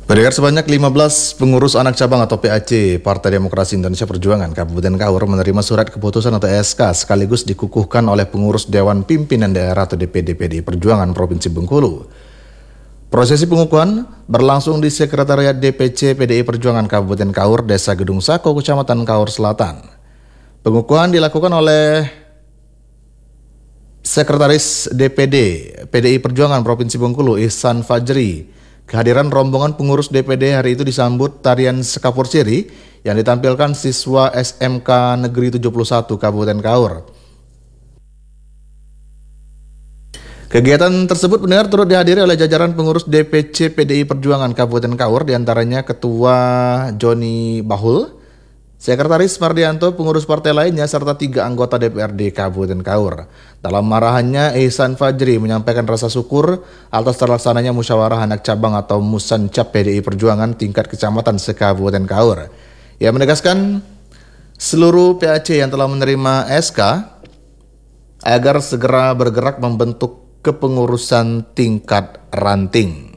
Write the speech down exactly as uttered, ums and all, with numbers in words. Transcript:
Pendengar, sebanyak lima belas pengurus anak cabang atau P A C Partai Demokrasi Indonesia Perjuangan Kabupaten Kaur menerima surat keputusan atau S K sekaligus dikukuhkan oleh pengurus Dewan Pimpinan Daerah atau D P D P D I Perjuangan Provinsi Bengkulu. Prosesi pengukuhan berlangsung di Sekretariat D P C P D I Perjuangan Kabupaten Kaur, Desa Gedung Sako, Kecamatan Kaur Selatan. Pengukuhan dilakukan oleh Sekretaris D P D P D I Perjuangan Provinsi Bengkulu, Ihsan Fajri. Kehadiran rombongan pengurus D P D hari itu disambut tarian Sekapur Siri yang ditampilkan siswa S M K Negeri tujuh puluh satu Kabupaten Kaur. Kegiatan tersebut benar turut dihadiri oleh jajaran pengurus D P C P D I Perjuangan Kabupaten Kaur, diantaranya Ketua Joni Bahul, Sekretaris Mardianto, pengurus partai lainnya, serta tiga anggota D P R D Kabupaten Kaur. Dalam arahannya, Ihsan Fajri menyampaikan rasa syukur atas terlaksananya musyawarah anak cabang atau Musancap P D I Perjuangan tingkat kecamatan se-Kabupaten Kaur. Ia menegaskan seluruh P A C yang telah menerima S K agar segera bergerak membentuk kepengurusan tingkat ranting.